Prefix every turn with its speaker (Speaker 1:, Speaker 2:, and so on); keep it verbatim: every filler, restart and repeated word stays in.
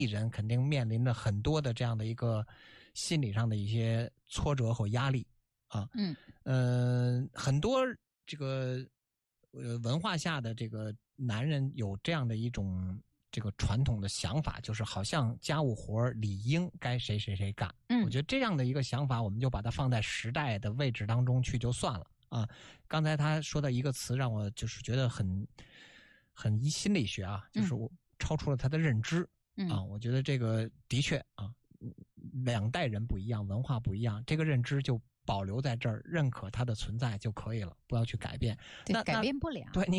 Speaker 1: 人肯定面临着很多的这样的一个心理上的一些挫折和压力啊。
Speaker 2: 嗯，
Speaker 1: 呃，很多这个呃文化下的这个男人有这样的一种这个传统的想法，就是好像家务活理应该谁谁谁干。
Speaker 2: 嗯，
Speaker 1: 我觉得这样的一个想法，我们就把它放在时代的位置当中去就算了啊。刚才他说的一个词让我就是觉得很很一心理学啊，就是我超出了他的认知。
Speaker 2: 嗯
Speaker 1: 啊，我觉得这个的确啊，两代人不一样，文化不一样，这个认知就保留在这儿，认可它的存在就可以了，不要去改变。
Speaker 2: 对，
Speaker 1: 那
Speaker 2: 改变不了。
Speaker 1: 对，你